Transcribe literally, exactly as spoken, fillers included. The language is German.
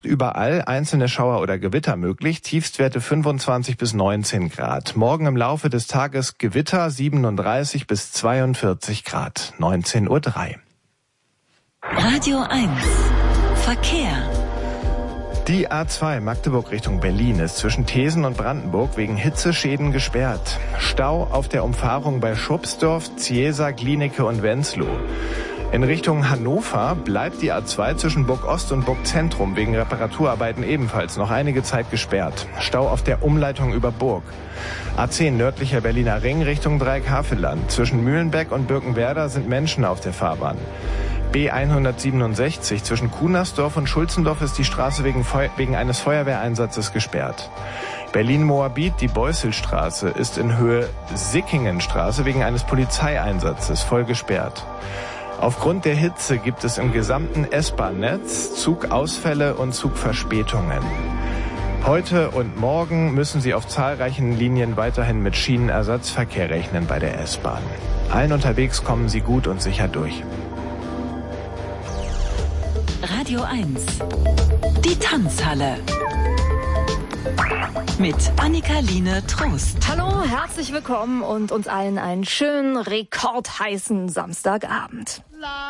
überall einzelne Schauer oder Gewitter möglich. Tiefstwerte fünfundzwanzig bis neunzehn Grad. Morgen im Laufe des Tages Gewitter siebenunddreißig bis zweiundvierzig Grad. neunzehn Uhr drei. Radio eins. Verkehr. Die A zwei Magdeburg Richtung Berlin ist zwischen Thesen und Brandenburg wegen Hitzeschäden gesperrt. Stau auf der Umfahrung bei Schubsdorf, Ziesa, Glienicke und Wenzlow. In Richtung Hannover bleibt die A zwei zwischen Burg Ost und Burg Zentrum wegen Reparaturarbeiten ebenfalls noch einige Zeit gesperrt. Stau auf der Umleitung über Burg. A zehn nördlicher Berliner Ring Richtung Dreieck-Havelland. Zwischen Mühlenbeck und Birkenwerder sind Menschen auf der Fahrbahn. B hundertsiebenundsechzig zwischen Kunersdorf und Schulzendorf ist die Straße wegen, Feu- wegen eines Feuerwehreinsatzes gesperrt. Berlin-Moabit, die Beusselstraße, ist in Höhe Sickingenstraße wegen eines Polizeieinsatzes voll gesperrt. Aufgrund der Hitze gibt es im gesamten S-Bahn-Netz Zugausfälle und Zugverspätungen. Heute und morgen müssen Sie auf zahlreichen Linien weiterhin mit Schienenersatzverkehr rechnen bei der S-Bahn. Allen unterwegs kommen Sie gut und sicher durch. Radio eins. Die Tanzhalle. Mit Annika-Line Trost. Hallo, herzlich willkommen und uns allen einen schönen, rekordheißen Samstagabend.